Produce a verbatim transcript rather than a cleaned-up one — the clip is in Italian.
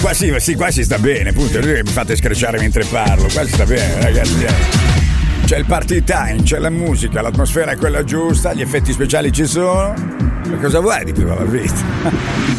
qua sì, sì, qua si sta bene, punto. Mi fate screcciare mentre parlo, qua si sta bene, ragazzi. C'è il party time, c'è la musica, l'atmosfera è quella giusta, gli effetti speciali ci sono. Ma cosa vuoi di più alla vita?